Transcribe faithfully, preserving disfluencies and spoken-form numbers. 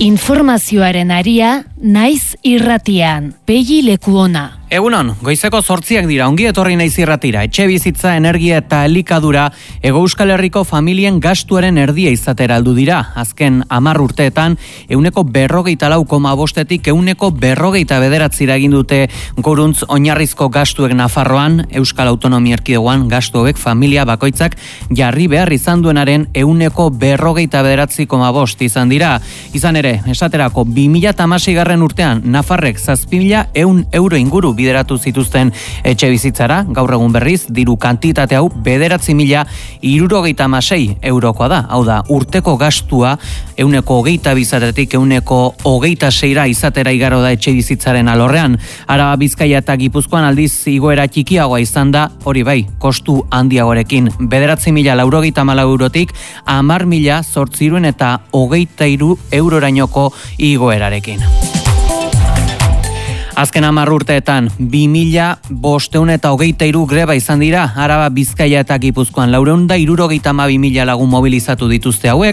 Informazioaren aria, naiz irratian, pegi leku ona. Egunon, goizeko zortziak dira, ongi etorri naiz irratira, etxe bizitza, energia eta elikadura, Hego Euskal Herriko familien gastuaren erdia izatera aldu dira. Azken hamar urteetan, euneko berrogeita lau koma bostetik euneko berrogeita bederatzira egin dute goruntz oinarrizko gastuek Nafarroan, Euskal Autonomia Erkidegoan gastu hauek familia bakoitzak jarri behar izan duenaren euneko berrogeita bederatzi koma bost izan dira. Izan ere, esaterako bi mila hamaseigarren urtean, Nafarrek zazpi mila ehun euro inguru bideratu zituzten etxe bizitzara, gaur egun berriz, diru kantitate hau bederatzi mila hirurogeita hamasei eurokoa da. Hau da, urteko gastua euneko hogeita bizatetik euneko hogeita seira izatera igaro da etxe bizitzaren alorrean. Araba, Bizkaia eta Gipuzkoan aldiz igoera txikiagoa izan da, hori bai, kostu handiagorekin. Bederatzi mila laurogeita hamalau eurotik hamar mila zortziruen eta hogeita hiru eurorainoko igoerarekin. Azken hamar urteetan, bi mila bostehun eta hogeita hiru greba izan dira, Araba, Bizkaia eta Gipuzkoan laurehun eta hirurogeita hamabi mila lagun mobilizatu dituzte hauek,